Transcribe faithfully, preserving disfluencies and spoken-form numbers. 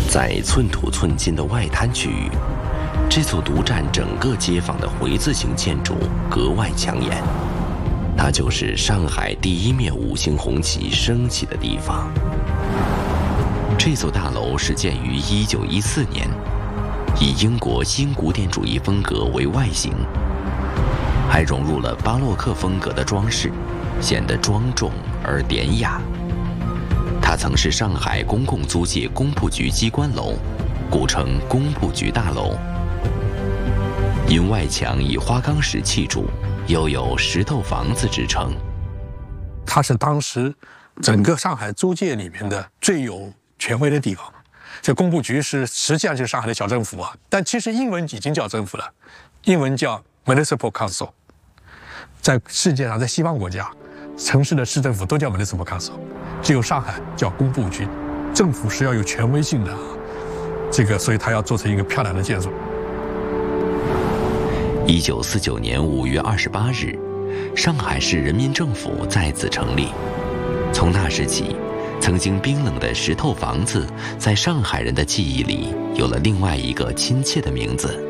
在寸土寸金的外滩区域，这座独占整个街坊的回字形建筑格外抢眼。它就是上海第一面五星红旗升起的地方。这座大楼是建于一九一四年，以英国新古典主义风格为外形，还融入了巴洛克风格的装饰，显得庄重而典雅。它曾是上海公共租界工部局机关楼，故称工部局大楼。因外墙以花岗石砌筑，又有石头房子之称。 它是当时整个上海租界里面的最有权威的地方。这工部局是实际上就是上海的小政府啊，但其实英文已经叫政府了，英文叫 Municipal Council。在世界上，在西方国家，城市的市政府都叫 Municipal Council， 只有上海叫工部局。政府是要有权威性的啊，这个所以它要做成一个漂亮的建筑。 一九四九年五月二十八日，上海市人民政府再次成立。从那时起，曾经冰冷的石头房子，在上海人的记忆里有了另外一个亲切的名字